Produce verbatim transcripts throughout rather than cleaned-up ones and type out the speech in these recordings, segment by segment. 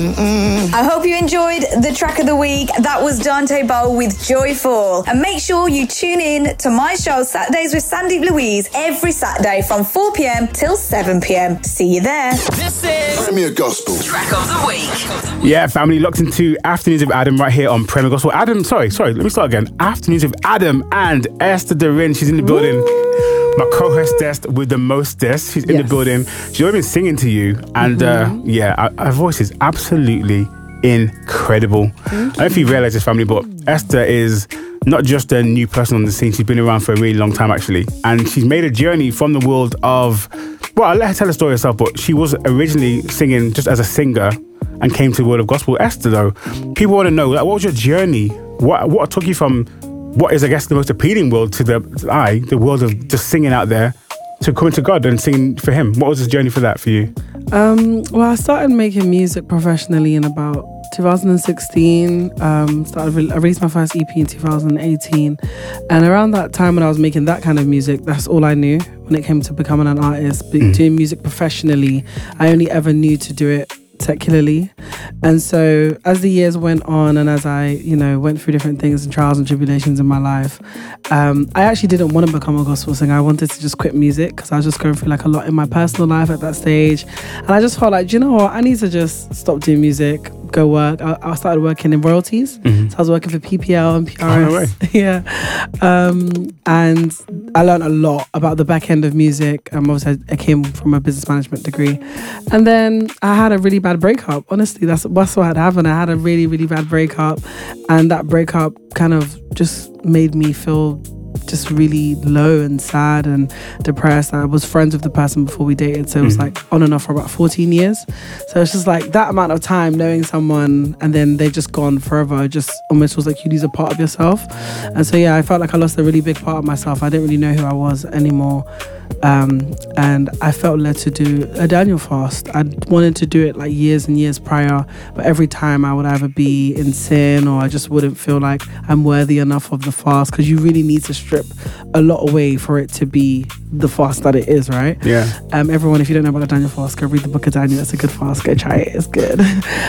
I hope you enjoyed the track of the week. That was Dante Bowl with Joyful. And make sure you tune in to my show Saturdays with Sandeep Louise every Saturday from four p.m. till seven p.m. See you there. This is Premier Gospel Track of the Week. Yeah, family, locked into Afternoons with Adam right here on Premier Gospel. Adam, sorry, sorry, let me start again. Afternoons with Adam and Esther Darin. She's in the building. Woo! My co-hostess with the mostest. She's in yes. the building. She's already been singing to you. And mm-hmm. uh, yeah, her, her voice is absolutely incredible. Thank I don't know if you realise this, family, but Esther is not just a new person on the scene. She's been around for a really long time, actually. And she's made a journey from the world of... Well, I'll let her tell the story herself, but she was originally singing just as a singer and came to the world of gospel. Esther, though, people want to know, like, what was your journey? What what took you from what is, I guess, the most appealing world to the to the eye, the world of just singing out there, to coming to God and singing for Him? What was the journey for that for you? Um, well, I started making music professionally in about two thousand sixteen. Um, started re- I released my first E P in two thousand eighteen, and around that time when I was making that kind of music, that's all I knew when it came to becoming an artist. Mm. Doing music professionally, I only ever knew to do it secularly. And so as the years went on and as I, you know, went through different things and trials and tribulations in my life, um, I actually didn't want to become a gospel singer. I wanted to just quit music because I was just going through like a lot in my personal life at that stage. And I just felt like, do you know what? I need to just stop doing music, go work. I, I started working in royalties. Mm-hmm. So I was working for P P L and P R S. Oh, no way. Yeah. Um, and I learned a lot about the back end of music. Um, obviously, I came from a business management degree. And then I had a really bad breakup. Honestly, that's, that's what had happened. I had a really, really bad breakup. And that breakup kind of just made me feel just really low and sad and depressed. I was friends with the person before we dated, so it was mm-hmm. like on and off for about fourteen years. So it's just like that amount of time knowing someone and then they've just gone forever, just almost was like you lose a part of yourself. And so yeah, I felt like I lost a really big part of myself. I didn't really know who I was anymore. Um, and I felt led to do a Daniel fast. I wanted to do it like years and years prior, but every time I would either be in sin or I just wouldn't feel like I'm worthy enough of the fast, because you really need to strip a lot away for it to be the fast that it is, right? Yeah. Um, everyone, if you don't know about the Daniel fast, go read the book of Daniel. It's a good fast. Go try it. It's good.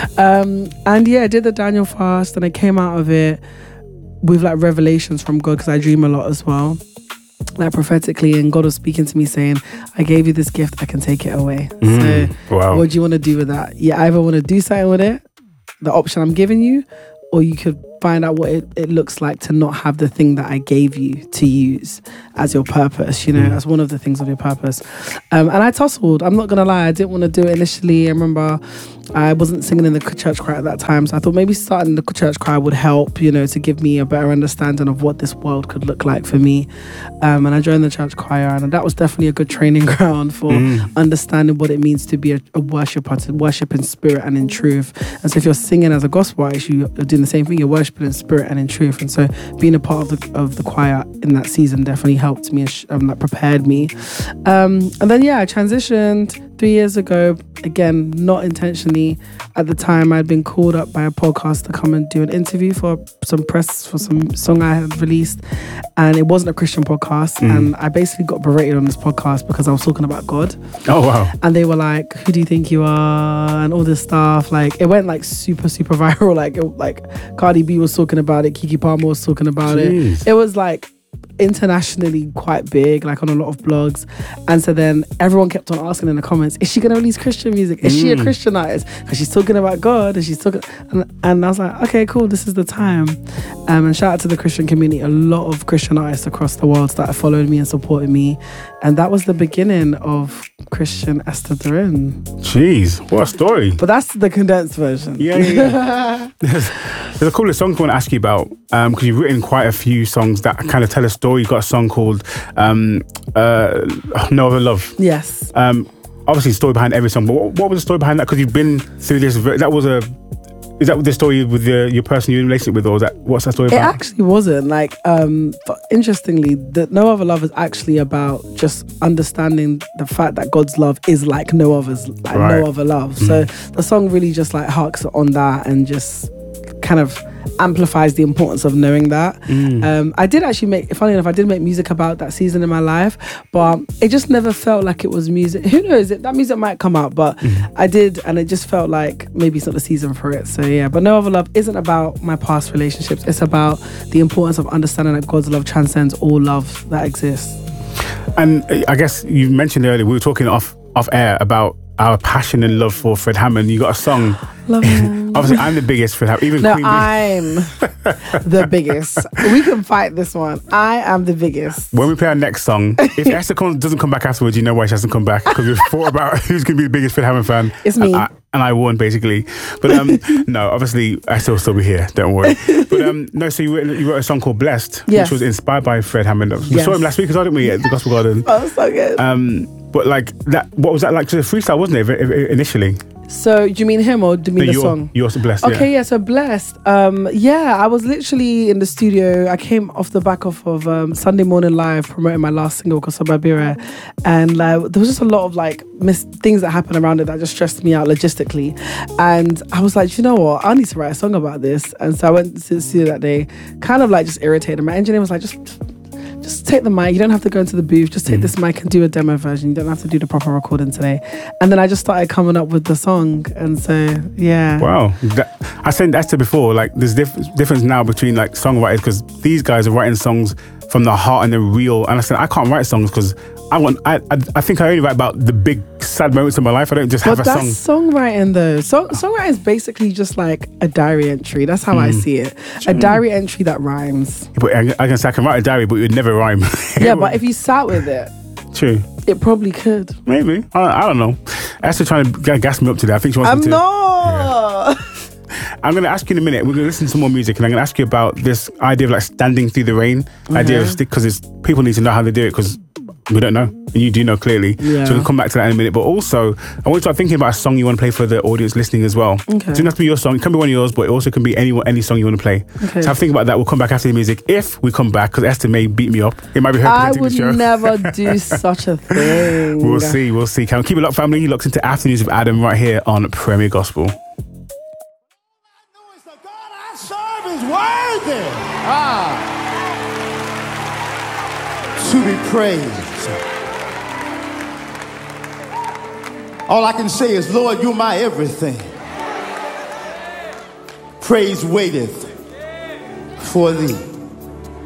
um, and yeah, I did the Daniel fast and I came out of it with like revelations from God, because I dream a lot as well. Like prophetically, and God was speaking to me saying, I gave you this gift, I can take it away. Mm, so wow. What do you want to do with that? You either want to do something with it, the option I'm giving you, or you could find out what it, it looks like to not have the thing that I gave you to use as your purpose, you know, mm. as one of the things of your purpose. Um, and I tussled. I'm not going to lie. I didn't want to do it initially. I remember I wasn't singing in the church choir at that time. So I thought maybe starting the church choir would help, you know, to give me a better understanding of what this world could look like for me. Um, and I joined the church choir, and that was definitely a good training ground for mm. understanding what it means to be a, a worshiper, to worship in spirit and in truth. And so if you're singing as a gospel artist, you're doing the same thing. You're worshiping in spirit and in truth. And so being a part of the of the choir in that season definitely helped me, um, that prepared me. Um, and then yeah, I transitioned three years ago, again, not intentionally. At the time, I'd been called up by a podcast to come and do an interview for some press for some song I had released, and it wasn't a Christian podcast. Mm. And I basically got berated on this podcast because I was talking about God. Oh wow! And they were like, "Who do you think you are?" and all this stuff. Like it went like super super viral. Like it, like Cardi B was talking about it, Keke Palmer was talking about Jeez. it. It was like internationally quite big, like on a lot of blogs. And so then everyone kept on asking in the comments, is she going to release Christian music? Is mm. she a Christian artist? Because she's talking about God and she's talking, and, and I was like, okay, cool, this is the time. Um, and shout out to the Christian community. A lot of Christian artists across the world started following me and supporting me, and that was the beginning of Christian Esther Darin. Jeez, what a story. But that's the condensed version. Yeah, yeah, yeah. there's, there's a couple of songs I want to ask you about, because um, you've written quite a few songs that kind of tell a story. You've got a song called um, uh, No Other Love. Yes. Um, obviously, the story behind every song, but what, what was the story behind that? Because you've been through this. That was a. Is that the story with the, your person you're in relationship with, or is that what's that story about? It actually wasn't. Like, um, interestingly, the No Other Love is actually about just understanding the fact that God's love is like no other's, like right. no other love. Mm. So the song really just like harks on that and just kind of amplifies the importance of knowing that. Mm. Um, I did actually make, funny enough, I did make music about that season in my life, but it just never felt like it was music. Who knows? It, that music might come out, but mm. I did, and it just felt like maybe it's not the season for it. So yeah, but No Other Love isn't about my past relationships. It's about the importance of understanding that God's love transcends all love that exists. And I guess you mentioned earlier, we were talking off off air about our passion and love for Fred Hammond. You got a song. Love him. Obviously, I'm the biggest Fred Hammond. Even no, Queen I'm the biggest. We can fight this one. I am the biggest. When we play our next song, if Esther doesn't come back afterwards, you know why she hasn't come back, because we've thought about who's going to be the biggest Fred Hammond fan. It's me. And I, and I won, basically. But um, no, obviously, Esther will still be here. Don't worry. But um, no, so you wrote, you wrote a song called Blessed, yes. which was inspired by Fred Hammond. We yes. saw him last week as well, didn't we, at the Gospel Garden? Oh, so good. Um, but like, that, what was that like? Just a freestyle, wasn't it, initially? So do you mean him or do you mean no, the you're, song? You're also Blessed. Okay, yeah. yeah, so Blessed. Um, yeah, I was literally in the studio. I came off the back of, of um, Sunday Morning Live promoting my last single, Kosobabira. And uh, there was just a lot of like mis- things that happened around it that just stressed me out logistically. And I was like, you know what? I need to write a song about this. And so I went to the studio that day, kind of like just irritated. My engineer was like, just... Just take the mic. You don't have to go into the booth. Just take mm. this mic and do a demo version. You don't have to do the proper recording today. And then I just started coming up with the song. And so, yeah. Wow. That, I said Esther before, like, there's diff- difference now between, like, songwriters, because these guys are writing songs from the heart and the real. And I said, I can't write songs because I want, I, I I think I only write about the big sad moments of my life. I don't just have but a song. But that's songwriting though. So, songwriting is basically just like a diary entry. That's how mm. I see it. A diary entry that rhymes. But I, I can say I can write a diary, but it would never rhyme. Yeah, but if you sat with it. True. It probably could. Maybe. I, I don't know. Esther's trying to gas me up today. I think she wants I'm me to. not. Yeah. I'm going to ask you in a minute. We're going to listen to more music, and I'm going to ask you about this idea of like standing through the rain. Okay. Idea of stick, because people need to know how they do it, because we don't know. And you do know clearly. Yeah. So we'll come back to that in a minute. But also, I want you to start thinking about a song you want to play for the audience listening as well. Okay. It doesn't have to be your song. It can be one of yours, but it also can be any any song you want to play. Okay. So have a think about that. We'll come back after the music. If we come back, because Esther may beat me up. It might be her presenting the show. I would never do such a thing. We'll see. We'll see. Can we keep it locked, family? Locked into Afternoons with Adam right here on Premier Gospel. Worthy ah, to be praised. All I can say is, Lord, you're my everything. Praise waiteth for thee.